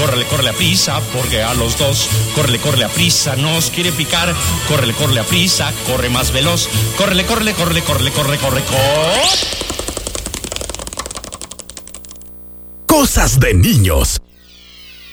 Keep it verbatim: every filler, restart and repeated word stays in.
Córrele, córrele a prisa, porque a los dos, córrele, córrele a prisa, nos quiere picar. Córrele, córrele a prisa, corre más veloz. Córrele, córrele, córrele, córrele, corre, corre, corre. Cosas de niños.